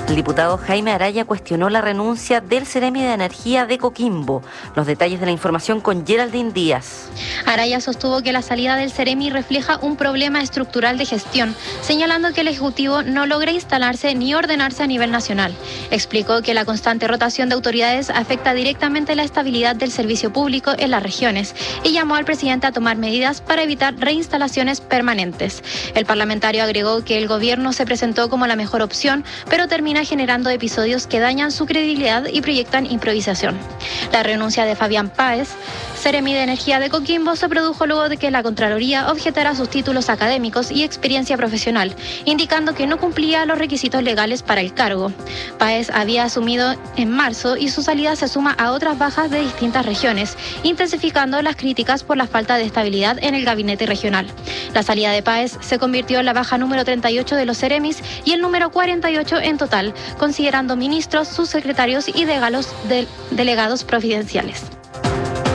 El diputado Jaime Araya cuestionó la renuncia del Ceremi de Energía de Coquimbo. Los detalles de la información con Geraldine Díaz. Araya sostuvo que la salida del Ceremi refleja un problema estructural de gestión, señalando que el Ejecutivo no logra instalarse ni ordenarse a nivel nacional. Explicó que la constante rotación de autoridades afecta directamente la estabilidad del servicio público en las regiones y llamó al presidente a tomar medidas para evitar reinstalaciones permanentes. El parlamentario agregó que el gobierno se presentó como la mejor opción, pero termina generando episodios que dañan su credibilidad y proyectan improvisación. La renuncia de Fabián Páez, Ceremi de Energía de Coquimbo, se produjo luego de que la Contraloría objetara sus títulos académicos y experiencia profesional, indicando que no cumplía los requisitos legales para el cargo. Páez había asumido en marzo y su salida se suma a otras bajas de distintas regiones, intensificando las críticas por la falta de estabilidad en el gabinete regional. La salida de Páez se convirtió en la baja número 38 de los Ceremis y el número 48 en total, considerando ministros, subsecretarios y delegados providenciales.